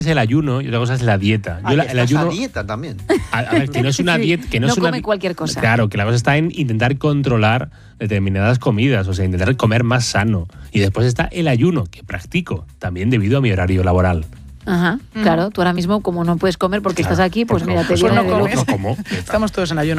es el ayuno y otra cosa es la dieta. El ayuno, dieta también. A ver, que no es una dieta, que no es una, come cualquier cosa. Claro, que la cosa está en intentar controlar determinadas comidas, o sea, intentar comer más sano. Y después está el ayuno, que practico, también debido a mi horario laboral. Ajá, claro, tú ahora mismo como no puedes comer porque estás aquí, pues mira, te viene de lujo. No como. Estamos todos en ayuno.